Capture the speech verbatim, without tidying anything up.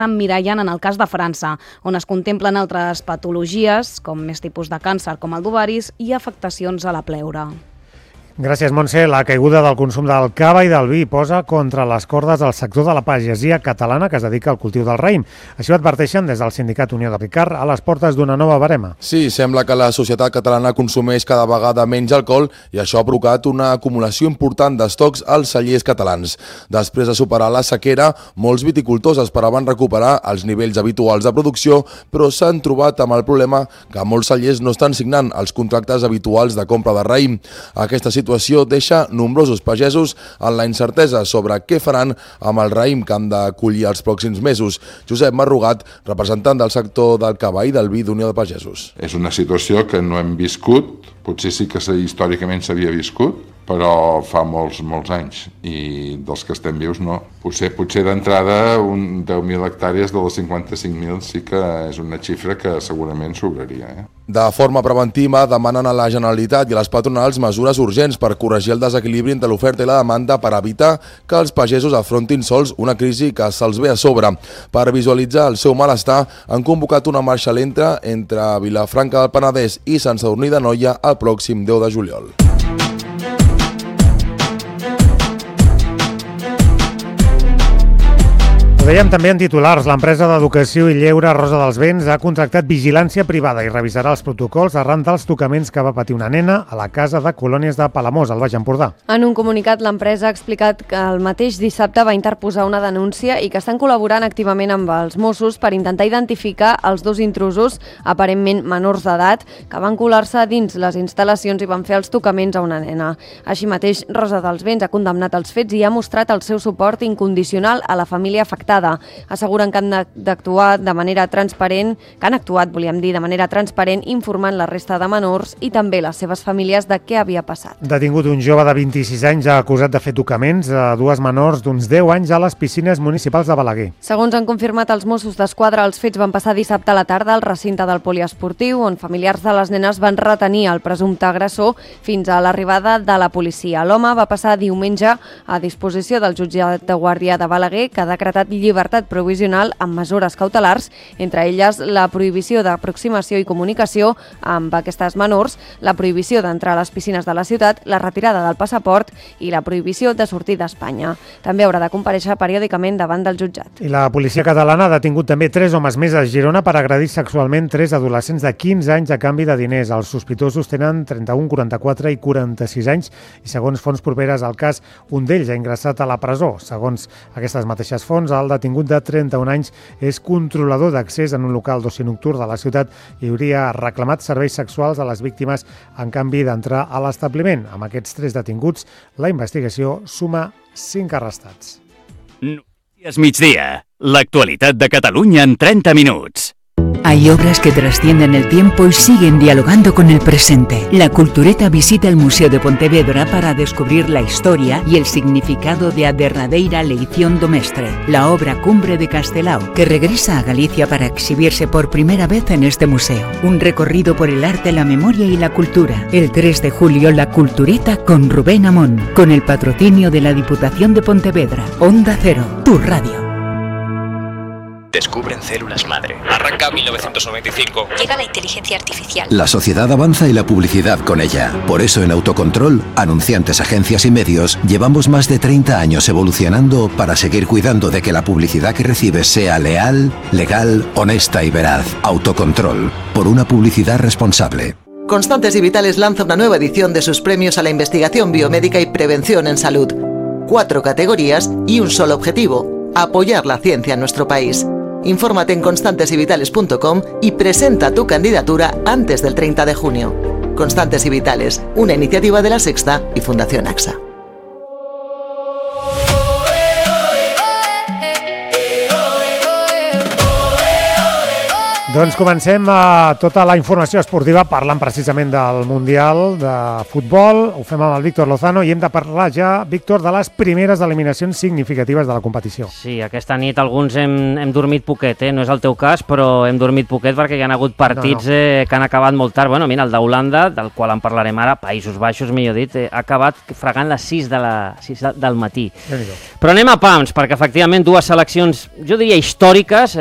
emmirallant en el cas de França, on es contemplen altres patologies, com més tipus de càncer com el d'ovaris i afectacions a la pleura. Gràcies, Montse. La caiguda del consum del cava i del vi posa contra les cordes el sector de la pagesia catalana que es dedica al cultiu del raïm. Així ho adverteixen des del sindicat Unió de Ricard a les portes d'una nova barema. Sí, sembla que la societat catalana consumeix cada vegada menys alcohol i això ha provocat una acumulació important d'estocs als cellers catalans. Després de superar la sequera, molts viticultors esperaven recuperar els nivells habituals de producció, però s'han trobat amb el problema que molts cellers no estan signant els contractes habituals de compra de raïm. Aquesta situació situació deixa nombrosos pagesos en la incertesa sobre què faran amb el raïm que han de collir els pròxims mesos. Josep Marrugat, representant del sector del cava i del vi d'Unió de Pagesos. És una situació que no hem viscut, potser sí que històricament s'havia viscut, però fa molts, molts anys, i dels que estem vius no. Potser, potser d'entrada un deu mil hectàrees de les cinquanta-cinc mil sí que és una xifra que segurament sobraria. Eh? De forma preventiva demanen a la Generalitat i a les patronals mesures urgents per corregir el desequilibri entre l'oferta i la demanda per evitar que els pagesos afrontin sols una crisi que se'ls ve a sobre. Per visualitzar el seu malestar han convocat una marxa lenta entre Vilafranca del Penedès i Sant Sadurní d'Anoia el pròxim deu de juliol. Ho dèiem també en titulars, l'empresa d'educació i lleure Rosa dels Vents ha contractat vigilància privada i revisarà els protocols arran dels tocaments que va patir una nena a la casa de colònies de Palamós, al Baix Empordà. En un comunicat, l'empresa ha explicat que el mateix dissabte va interposar una denúncia i que estan col·laborant activament amb els Mossos per intentar identificar els dos intrusos, aparentment menors d'edat, que van colar-se dins les instal·lacions i van fer els tocaments a una nena. Així mateix, Rosa dels Vents ha condemnat els fets i ha mostrat el seu suport incondicional a la família afectada. Asseguren que han d'actuar de manera transparent, que han actuat, volíem dir, de manera transparent, informant la resta de menors i també les seves famílies de què havia passat. Detingut un jove de vint-i-sis anys acusat de fer tocaments a dues menors d'uns deu anys a les piscines municipals de Balaguer. Segons han confirmat els Mossos d'Esquadra, els fets van passar dissabte a la tarda al recinte del poliesportiu, on familiars de les nenes van retenir el presumpte agressor fins a l'arribada de la policia. L'home va passar diumenge a disposició del jutjat de guàrdia de Balaguer, que ha decretat llibertat provisional amb mesures cautelars, entre elles la prohibició d'aproximació i comunicació amb aquestes menors, la prohibició d'entrar a les piscines de la ciutat, la retirada del passaport i la prohibició de sortir d'Espanya. També haurà de comparèixer periòdicament davant del jutjat. I la policia catalana ha detingut també tres homes més a Girona per agredir sexualment tres adolescents de quinze anys a canvi de diners. Els sospitosos tenen trenta-un, quaranta-quatre i quaranta-sis anys i, segons fonts properes al cas, un d'ells ha ingressat a la presó. Segons aquestes mateixes fonts, el detingut de trenta-un anys és controlador d'accés en un local d'oci nocturn de la ciutat i hauria reclamat serveis sexuals a les víctimes en canvi d'entrar a l'establiment. Amb aquests tres detinguts, la investigació suma cinc arrestats. Notícies migdia. L'actualitat de Catalunya en trenta minuts. Hay obras que trascienden el tiempo y siguen dialogando con el presente. La Cultureta visita el Museo de Pontevedra para descubrir la historia y el significado de A derradeira leición do mestre, la obra cumbre de Castelao, que regresa a Galicia para exhibirse por primera vez en este museo. Un recorrido por el arte, la memoria y la cultura. El tres de julio, la Cultureta con Rubén Amón, con el patrocinio de la Diputación de Pontevedra. Onda Cero, tu radio. Descubren células madre. Arranca mil novecientos noventa y cinco. Llega la inteligencia artificial. La sociedad avanza y la publicidad con ella. Por eso en Autocontrol, anunciantes, agencias y medios, llevamos más de treinta años evolucionando para seguir cuidando de que la publicidad que recibes sea leal, legal, honesta y veraz. Autocontrol. Por una publicidad responsable. Constantes y Vitales lanza una nueva edición de sus premios a la investigación biomédica y prevención en salud. Cuatro categorías y un solo objetivo: apoyar la ciencia en nuestro país. Infórmate en constantes y vitales punto com y presenta tu candidatura antes del treinta de junio. Constantes y Vitales, una iniciativa de La Sexta y Fundación AXA. Doncs comencem a tota la informació esportiva parlant precisament del Mundial de Futbol. Ho fem amb el Víctor Lozano i hem de parlar ja, Víctor, de les primeres eliminacions significatives de la competició. Sí, aquesta nit alguns hem, hem dormit poquet, eh? No és el teu cas, però hem dormit poquet perquè hi ha hagut partits no, no. Eh, que han acabat molt tard. Bueno, mira, el d'Holanda, del qual en parlarem ara, Països Baixos, millor dit, eh, ha acabat fregant les sis, de la, sis del matí. Però anem a pams, perquè efectivament dues seleccions, jo diria històriques,